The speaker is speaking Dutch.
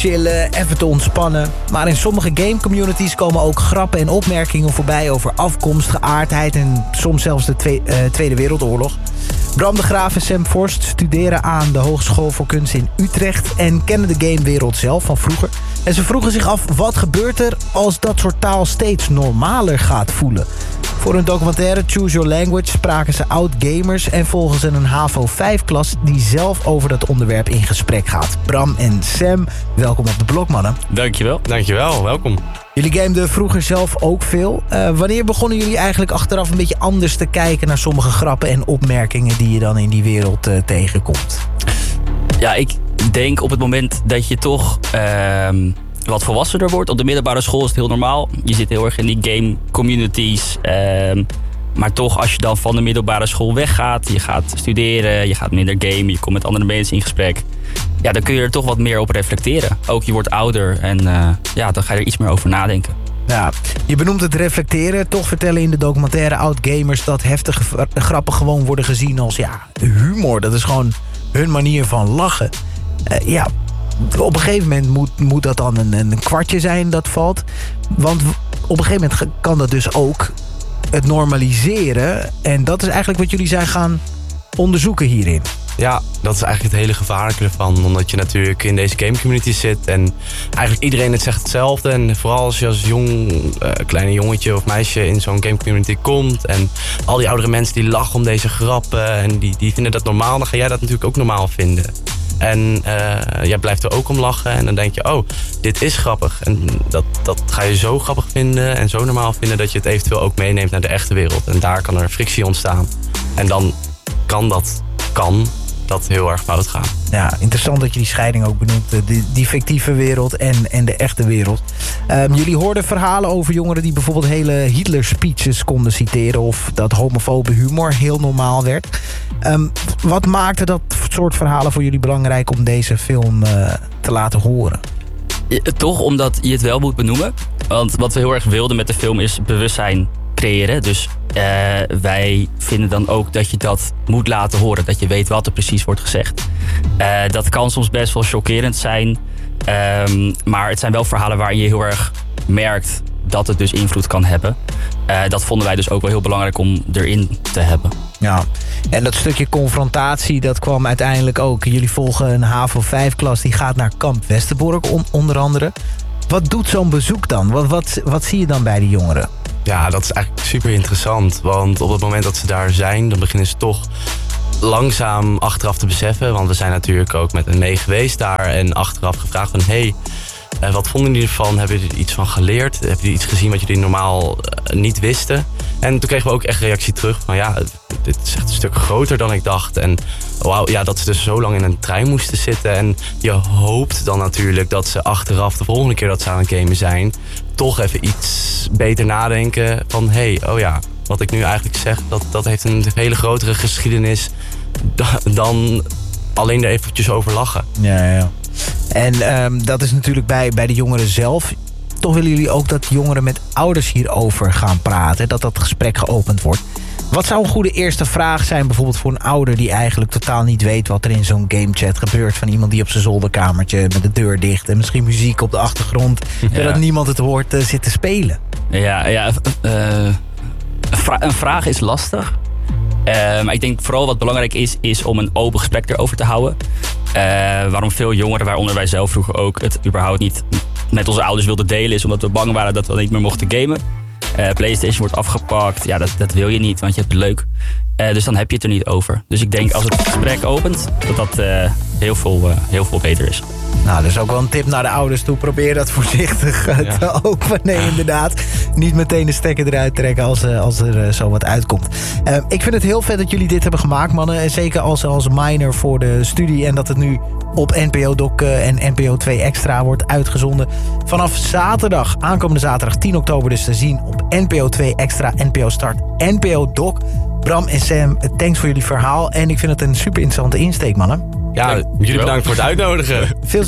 chillen, even te ontspannen. Maar in sommige game communities komen ook grappen en opmerkingen voorbij over afkomst, geaardheid en soms zelfs de Tweede Wereldoorlog. Bram de Graaf en Sam Forst studeren aan de Hogeschool voor Kunst in Utrecht en kennen de gamewereld zelf van vroeger. En ze vroegen zich af, wat gebeurt er als dat soort taal steeds normaler gaat voelen? Voor hun documentaire Choose Your Language spraken ze oud-gamers en volgen ze een HAVO 5-klas die zelf over dat onderwerp in gesprek gaat. Bram en Sam, welkom op de blog, mannen. Dankjewel, welkom. Jullie gameden vroeger zelf ook veel. Wanneer begonnen jullie eigenlijk achteraf een beetje anders te kijken naar sommige grappen en opmerkingen die je dan in die wereld tegenkomt? Ja, ik denk op het moment dat je toch wat volwassener wordt. Op de middelbare school is het heel normaal. Je zit heel erg in die game communities. Maar toch, als je dan van de middelbare school weggaat, je gaat studeren, je gaat minder gamen, je komt met andere mensen in gesprek. Ja, dan kun je er toch wat meer op reflecteren. Ook je wordt ouder en dan ga je er iets meer over nadenken. Ja, je benoemt het reflecteren. Toch vertellen in de documentaire oud-gamers dat heftige grappen gewoon worden gezien als humor. Dat is gewoon hun manier van lachen. Op een gegeven moment moet dat dan een kwartje zijn dat valt. Want op een gegeven moment kan dat dus ook het normaliseren. En dat is eigenlijk wat jullie zijn gaan onderzoeken hierin. Ja, dat is eigenlijk het hele gevaarlijke ervan. Omdat je natuurlijk in deze game community zit. En eigenlijk iedereen het zegt hetzelfde. En vooral als je als kleine jongetje of meisje in zo'n game community komt. En al die oudere mensen die lachen om deze grappen. En die vinden dat normaal. Dan ga jij dat natuurlijk ook normaal vinden. En jij blijft er ook om lachen. En dan denk je, oh, dit is grappig. En dat ga je zo grappig vinden en zo normaal vinden dat je het eventueel ook meeneemt naar de echte wereld. En daar kan er frictie ontstaan. En dan kan dat heel erg fout gaan. Ja, interessant dat je die scheiding ook benoemt. Die fictieve wereld en de echte wereld. Jullie hoorden verhalen over jongeren die bijvoorbeeld hele Hitler-speeches konden citeren. Of dat homofobe humor heel normaal werd. Wat maakte dat soort verhalen voor jullie belangrijk om deze film te laten horen? Toch omdat je het wel moet benoemen. Want wat we heel erg wilden met de film is bewustzijn creëren. Dus wij vinden dan ook dat je dat moet laten horen. Dat je weet wat er precies wordt gezegd. Dat kan soms best wel chockerend zijn. Maar het zijn wel verhalen waarin je heel erg merkt dat het dus invloed kan hebben. Dat vonden wij dus ook wel heel belangrijk om erin te hebben. Ja, en dat stukje confrontatie, dat kwam uiteindelijk ook. Jullie volgen een HAVO 5-klas die gaat naar Kamp Westerbork onder andere. Wat doet zo'n bezoek dan? Wat zie je dan bij die jongeren? Ja, dat is eigenlijk super interessant. Want op het moment dat ze daar zijn, dan beginnen ze toch langzaam achteraf te beseffen. Want we zijn natuurlijk ook met een mee geweest daar en achteraf gevraagd van wat vonden jullie ervan? Hebben jullie er iets van geleerd? Hebben jullie iets gezien wat jullie normaal niet wisten? En toen kregen we ook echt reactie terug van dit is echt een stuk groter dan ik dacht. En wauw, dat ze dus zo lang in een trein moesten zitten. En je hoopt dan natuurlijk dat ze achteraf de volgende keer dat ze aan het gamen zijn toch even iets beter nadenken van wat ik nu eigenlijk zeg, dat heeft een hele grotere geschiedenis dan alleen er eventjes over lachen. Ja. En dat is natuurlijk bij de jongeren zelf. Toch willen jullie ook dat jongeren met ouders hierover gaan praten. Dat gesprek geopend wordt. Wat zou een goede eerste vraag zijn bijvoorbeeld voor een ouder die eigenlijk totaal niet weet wat er in zo'n gamechat gebeurt? Van iemand die op zijn zolderkamertje met de deur dicht en misschien muziek op de achtergrond. Zodat niemand het hoort zit te spelen. Een vraag is lastig. Maar ik denk vooral wat belangrijk is om een open gesprek erover te houden. Waarom veel jongeren, waaronder wij zelf vroeger ook, het überhaupt niet met onze ouders wilden delen, is omdat we bang waren dat we niet meer mochten gamen. PlayStation wordt afgepakt. Ja, dat wil je niet, want je hebt het leuk. Dus dan heb je het er niet over. Dus ik denk als het gesprek opent, dat heel veel beter is. Nou, dat is ook wel een tip naar de ouders toe. Probeer dat voorzichtig te openen. Nee, inderdaad. Niet meteen de stekker eruit trekken als er zo wat uitkomt. Ik vind het heel vet dat jullie dit hebben gemaakt, mannen. En zeker als minor voor de studie. En dat het nu op NPO Doc en NPO 2 Extra wordt uitgezonden. Vanaf zaterdag, aankomende zaterdag 10 oktober dus te zien op NPO 2 Extra, NPO Start, NPO Doc. Bram en Sam, thanks voor jullie verhaal. En ik vind het een super interessante insteek, mannen. Ja, jullie bedankt voor het uitnodigen. Veel